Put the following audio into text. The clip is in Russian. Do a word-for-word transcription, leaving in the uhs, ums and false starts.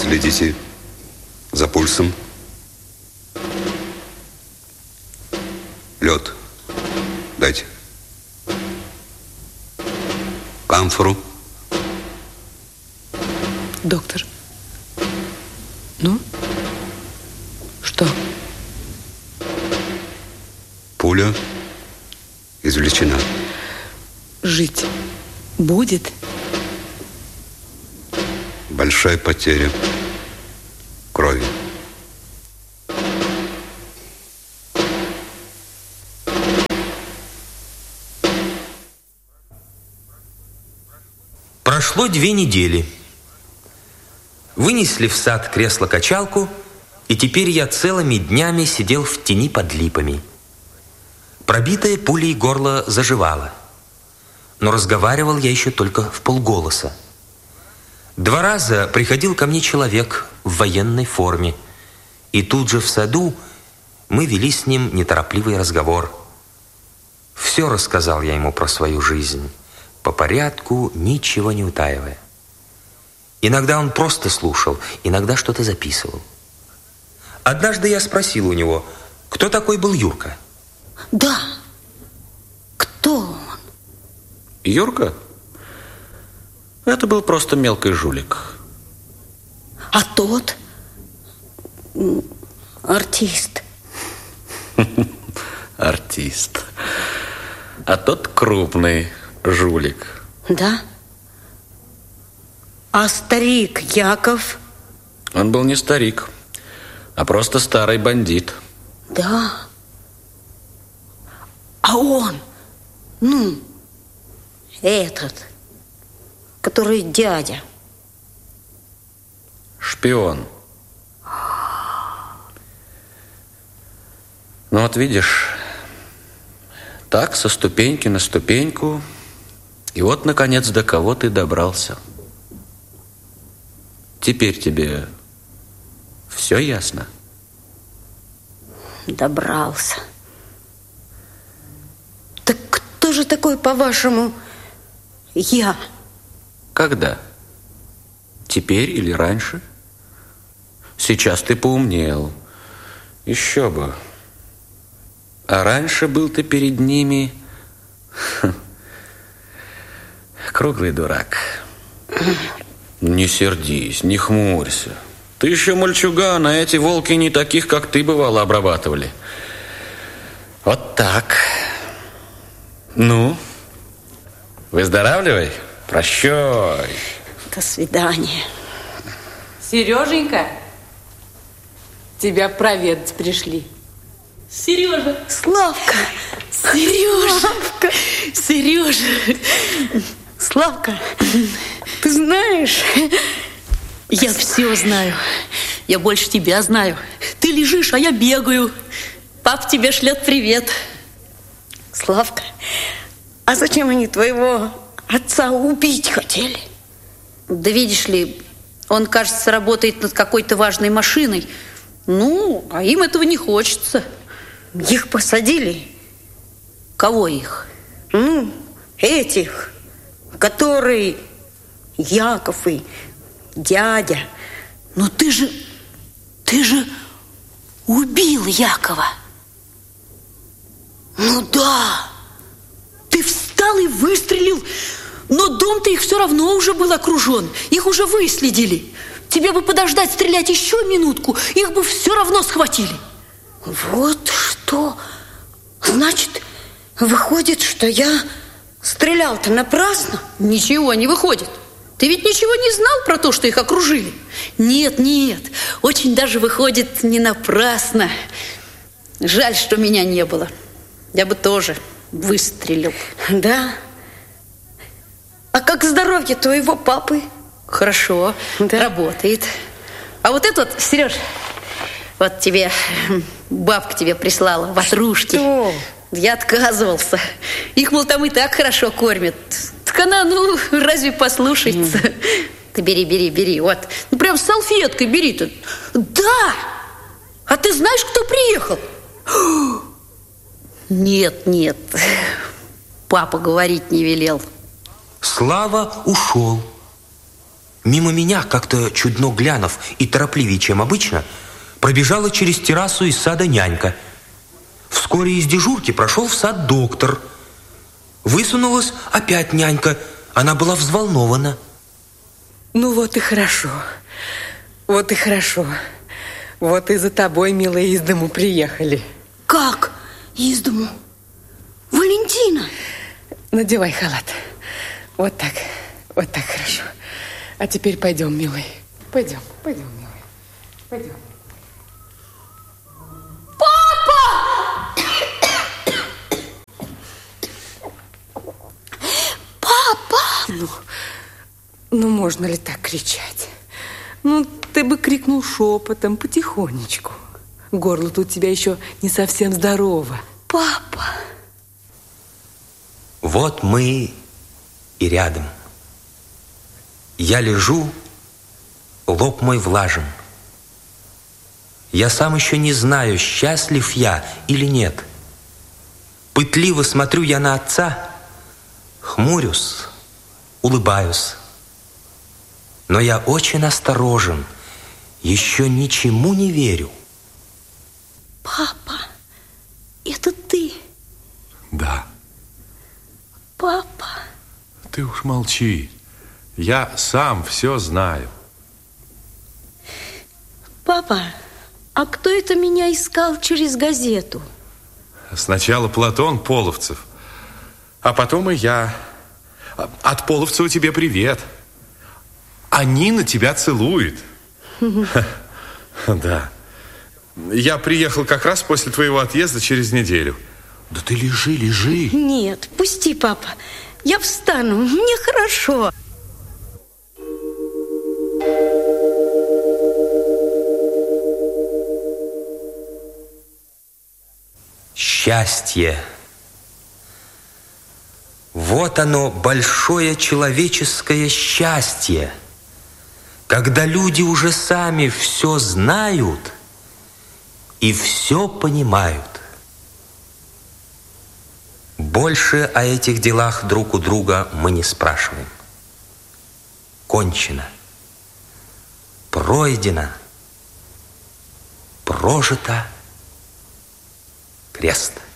Следите за пульсом. Лед дайте. Камфору. Доктор, ну, что? Пуля извлечена. Жить будет? Большая потеря крови. Прошло две недели. Вынесли в сад кресло-качалку, и теперь я целыми днями сидел в тени под липами. Пробитое пулей горло заживало, но разговаривал я еще только вполголоса. Два раза приходил ко мне человек в военной форме, и тут же в саду мы вели с ним неторопливый разговор. Все рассказал я ему про свою жизнь, по порядку, ничего не утаивая. Иногда он просто слушал, иногда что-то записывал. Однажды я спросил у него, кто такой был Юрка? Да, кто он? Юрка? Это был просто мелкий жулик. А тот? Артист. Артист. А тот крупный жулик. Да? А старик Яков? Он был не старик, а просто старый бандит. Да. А он, ну, этот, который дядя. Шпион. Ну вот видишь, так со ступеньки на ступеньку, и вот, наконец, до кого ты добрался. Теперь тебе все ясно? Добрался. Так кто же такой, по-вашему, я? Когда? Теперь или раньше? Сейчас ты поумнел. Еще бы. А раньше был ты перед ними круглый дурак. Не сердись, не хмурься. Ты еще мальчуган, а эти волки не таких, как ты, бывало, обрабатывали. Вот так. Ну, выздоравливай. Прощай. До свидания. Сереженька, тебя проведать пришли. Сережа. Славка. Сережа. Славка. Сережа. Славка, ты знаешь, я все знаю. Я больше тебя знаю. Ты лежишь, а я бегаю. Пап тебе шлет привет. Славка, а зачем они твоего отца убить хотели? Да видишь ли, он, кажется, работает над какой-то важной машиной. Ну, а им этого не хочется. Их посадили? Кого их? Ну, этих, которые Яков и дядя. Но ты же, ты же убил Якова. Ну да. Ты встал и выстрелил, но дом-то их все равно уже был окружен. Их уже выследили. Тебе бы подождать, стрелять еще минутку, их бы все равно схватили. Вот что. Значит, выходит, что я стрелял-то напрасно? Ничего не выходит. Ты ведь ничего не знал про то, что их окружили? Нет, нет, очень даже выходит не напрасно. Жаль, что меня не было. Я бы тоже выстрелил. Да? А как здоровье твоего папы? Хорошо, да. Работает. А вот это вот, Сереж, вот тебе, бабка тебе прислала ватрушки. Что? Я отказывался. Их, мол, там и так хорошо кормят. Так она, ну, разве послушается? Mm. Ты бери, бери, бери, вот. Ну, прям с салфеткой бери тут. Да! А ты знаешь, кто приехал? Нет, нет. Папа говорить не велел. Слава ушел. мимо меня, как-то чудно глянув и торопливее, чем обычно, пробежала через террасу из сада нянька. Вскоре из дежурки прошел в сад доктор. Высунулась опять нянька. Она была взволнована. Ну вот и хорошо. Вот и хорошо. Вот и за тобой, милая, из дому приехали. Как из дому? Валентина! Надевай халат. Вот так. Вот так хорошо. А теперь пойдем, милый. Пойдем, пойдем, милый. Пойдем. Ну, ну, можно ли так кричать? Ну, ты бы крикнул шепотом, потихонечку. Горло-то у тебя еще не совсем здорово. Папа! Вот мы и рядом. Я лежу, лоб мой влажен. Я сам еще не знаю, счастлив я или нет. Пытливо смотрю я на отца, хмурюсь, улыбаюсь. Но я очень осторожен, еще ничему не верю. Папа, это ты? Да. Папа. Ты уж молчи. Я сам все знаю. Папа, а кто это меня искал через газету? Сначала Платон Половцев, а потом и я. От Половцева тебе привет. А Нина тебя целует. Да. Я приехал как раз после твоего отъезда через неделю. Да ты лежи, лежи. Нет, пусти, папа. Я встану, мне хорошо. Счастье. Вот оно, большое человеческое счастье, когда люди уже сами все знают и все понимают. Больше о этих делах друг у друга мы не спрашиваем. Кончено, пройдено, прожито, крест.